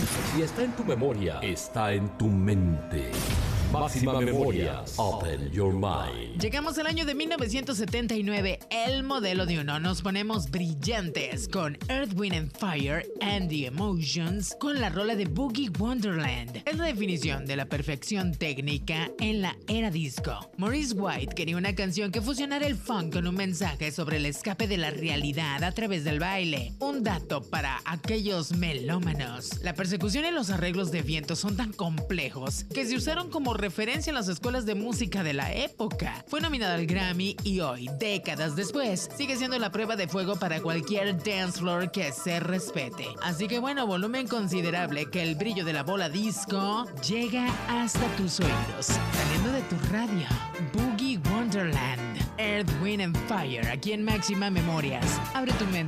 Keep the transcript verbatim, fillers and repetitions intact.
Si está en tu memoria, está en tu mente. Máxima Memorias. Open your mind. Llegamos al año de mil novecientos setenta y nueve. El modelo de uno. Nos ponemos brillantes con Earth, Wind and Fire and the Emotions con la rola de Boogie Wonderland. Es la definición de la perfección técnica en la era disco. Maurice White quería una canción que fusionara el funk con un mensaje sobre el escape de la realidad a través del baile. Un dato para aquellos melómanos. La persecución y los arreglos de viento son tan complejos que se usaron como referencia en las escuelas de música de la época. Fue nominada al Grammy y hoy, décadas después, sigue siendo la prueba de fuego para cualquier dance floor que se respete. Así que bueno, volumen considerable que el brillo de la bola disco llega hasta tus oídos. Saliendo de tu radio, Boogie Wonderland, Earth, Wind and Fire, aquí en Máxima Memorias. Abre tu mente.